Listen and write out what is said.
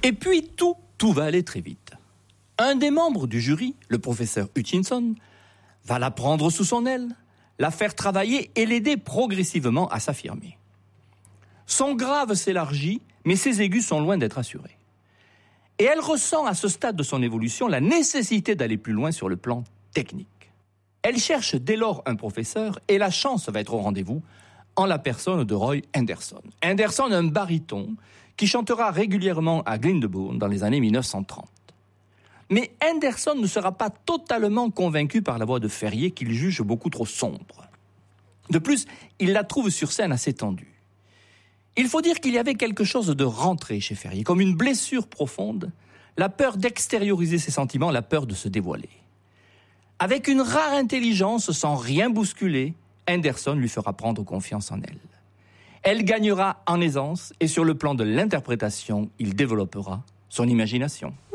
Et puis tout va aller très vite. Un des membres du jury, le professeur Hutchinson, va la prendre sous son aile, la faire travailler et l'aider progressivement à s'affirmer. Son grave s'élargit, mais ses aigus sont loin d'être assurés. Et elle ressent à ce stade de son évolution la nécessité d'aller plus loin sur le plan technique. Elle cherche dès lors un professeur et la chance va être au rendez-vous en la personne de Roy Henderson. Henderson, un baryton qui chantera régulièrement à Glyndebourne dans les années 1930. Mais Henderson ne sera pas totalement convaincu par la voix de Ferrier qu'il juge beaucoup trop sombre. De plus, il la trouve sur scène assez tendue. Il faut dire qu'il y avait quelque chose de rentré chez Ferrier, comme une blessure profonde, la peur d'extérioriser ses sentiments, la peur de se dévoiler. Avec une rare intelligence, sans rien bousculer, Henderson lui fera prendre confiance en elle. Elle gagnera en aisance et sur le plan de l'interprétation, il développera son imagination.